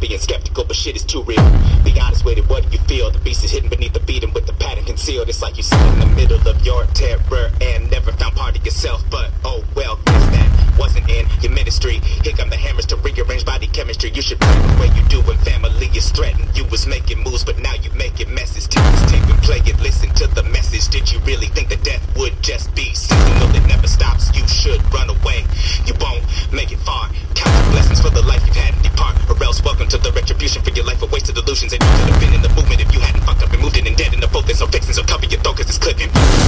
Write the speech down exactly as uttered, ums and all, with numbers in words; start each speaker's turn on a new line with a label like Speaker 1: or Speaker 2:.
Speaker 1: being skeptical, but shit is too real. Be honest with it, what do you feel? The beast is hidden beneath the beat and with the pattern concealed. It's like you sit in the middle of your terror and never found part of yourself. But oh well, guess that wasn't in your ministry. Here come the hammers to rearrange body chemistry. You should play the way you do when family is threatened. You was making moves, but now you making messes. Take this tape and play it, listen to the message. Did you really think that death would just be seasonal? It never stops, you should run away. You won't make it far. Count your blessings for the life you've had and depart. Or else welcome to the retribution for your life of wasted illusions. And you could have been in the movement if you hadn't fucked up and moved in and dead in the focus. So fixing, so cover your throat cause it's clipping.